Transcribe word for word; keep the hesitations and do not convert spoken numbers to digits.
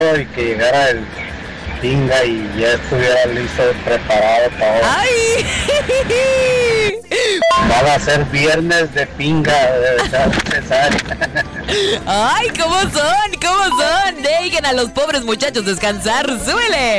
y que llegara el pinga y ya estuviera listo, preparado para hoy. ¡Ay! Van a ser viernes de pinga, de empezar. ¡Ay, cómo son! ¿Cómo son? Dejen a los pobres muchachos descansar. ¡Súbele!